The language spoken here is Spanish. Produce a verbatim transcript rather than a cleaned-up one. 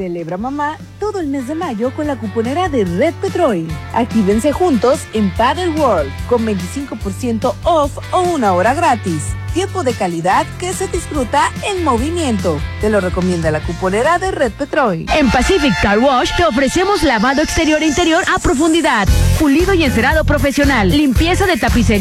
Celebra mamá todo el mes de mayo con la cuponera de Red Petrol. Actívense juntos en Paddle World con veinticinco por ciento off o una hora gratis. Tiempo de calidad que se disfruta en movimiento. Te lo recomienda la cuponera de Red Petrol. En Pacific Car Wash te ofrecemos lavado exterior e interior a profundidad, pulido y encerado profesional, limpieza de tapicería